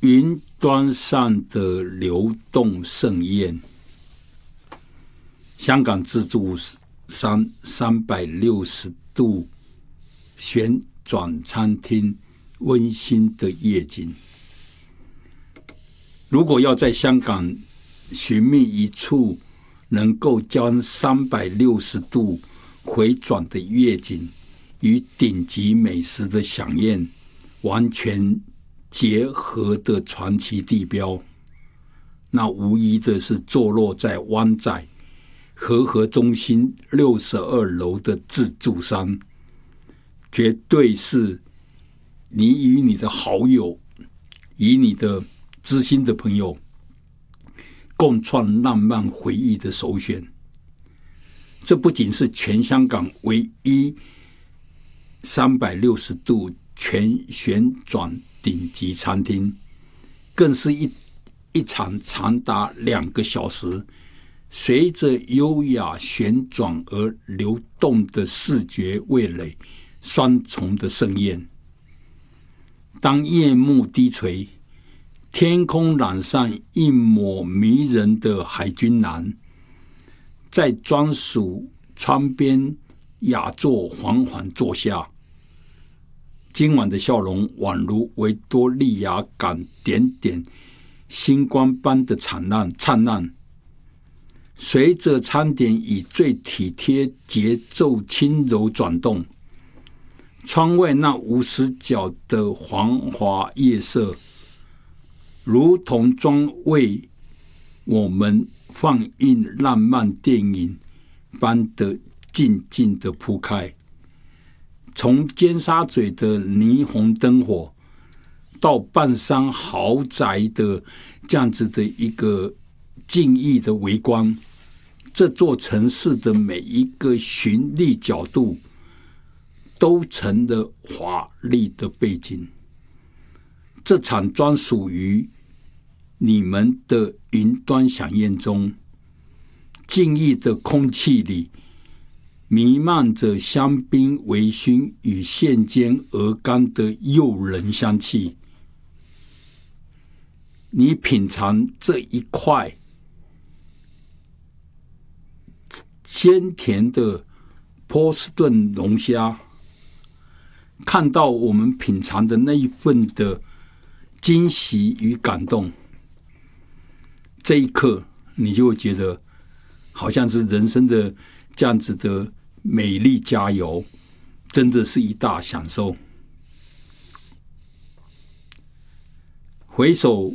云端上的流动盛宴，香港自助餐360度旋转餐厅温馨的夜景。如果要在香港寻觅一处能够将360度回转的夜景与顶级美食的飨宴完全结合的传奇地标，那无疑的是坐落在湾仔和合中心62楼的自助餐，绝对是你与你的好友，与你的知心的朋友共创浪漫回忆的首选。这不仅是全香港唯一360度全旋转顶级餐厅，更是一场长达2个小时，随着优雅旋转而流动的视觉味蕾双重的盛宴。当夜幕低垂，天空染上一抹迷人的海军蓝，在专属窗边雅座缓缓坐下，今晚的笑容宛如维多利亚港点点星光般的灿烂，随着餐点以最体贴节奏轻柔转动，窗外那50角的黄华夜色如同专为我们放映浪漫电影般的静静的铺开。从尖沙咀的霓虹灯火到半山豪宅的这样子的一个静谧的微光，这座城市的每一个寻历角度都成了华丽的背景。这场专属于你们的云端飨宴中，静谧的空气里弥漫着香槟微醺与现煎鹅肝的诱人香气。你品尝这一块鲜甜的波士顿龙虾，看到我们品尝的那一份的惊喜与感动，这一刻你就会觉得好像是人生的这样子的美丽佳肴，真的是一大享受。回首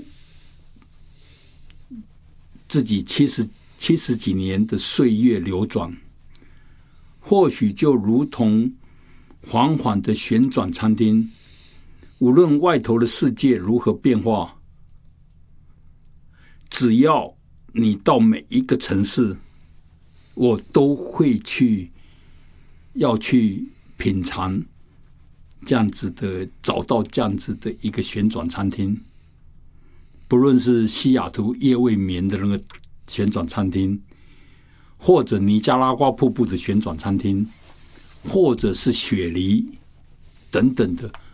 自己70几年的岁月流转，或许就如同缓缓的旋转餐厅，无论外头的世界如何变化，只要你到每一个城市，我都会要去品尝这样子的，找到这样子的一个旋转餐厅。不论是西雅图夜未眠的那个旋转餐厅，或者尼加拉瓜瀑布的旋转餐厅，或者是雪梨等等的